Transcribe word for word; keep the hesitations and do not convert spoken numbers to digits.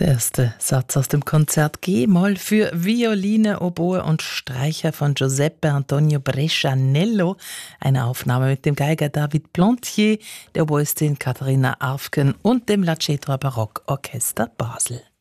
Der erste Satz aus dem Konzert G-Moll für Violine, Oboe und Streicher von Giuseppe Antonio Brescianello. Eine Aufnahme mit dem Geiger David Plantier, der Oboistin Katharina Arfken und dem La Cetra Barockorchester Basel.